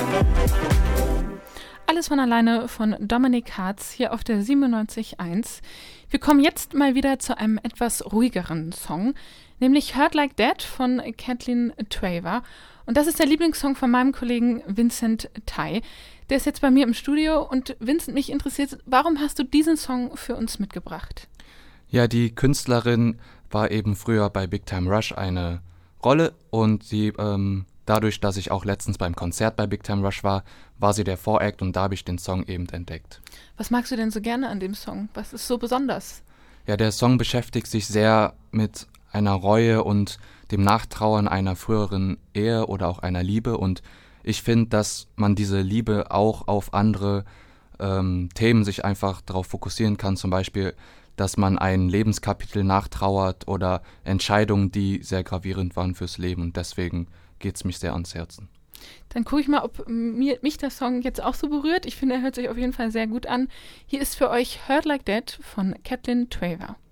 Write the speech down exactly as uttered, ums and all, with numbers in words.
Alles von alleine von Dominik Hartz hier auf der siebenundneunzig Komma eins. Wir kommen jetzt mal wieder zu einem etwas ruhigeren Song, nämlich Hurt Like That von Kathleen Traver. Und das ist der Lieblingssong von meinem Kollegen Vincent Tai. Der ist jetzt bei mir im Studio und Vincent, mich interessiert, warum hast du diesen Song für uns mitgebracht? Ja, die Künstlerin war eben früher bei Big Time Rush eine Rolle und sie, ähm, dadurch, dass ich auch letztens beim Konzert bei Big Time Rush war, war sie der Voract und da habe ich den Song eben entdeckt. Was magst du denn so gerne an dem Song? Was ist so besonders? Ja, der Song beschäftigt sich sehr mit einer Reue und dem Nachtrauern einer früheren Ehe oder auch einer Liebe und ich finde, dass man diese Liebe auch auf andere ähm, Themen sich einfach darauf fokussieren kann, zum Beispiel, dass man ein Lebenskapitel nachtrauert oder Entscheidungen, die sehr gravierend waren fürs Leben und deswegen geht es mich sehr ans Herzen. Dann gucke ich mal, ob mir, mich der Song jetzt auch so berührt. Ich finde, er hört sich auf jeden Fall sehr gut an. Hier ist für euch Hurt Like That von Kathleen Traver.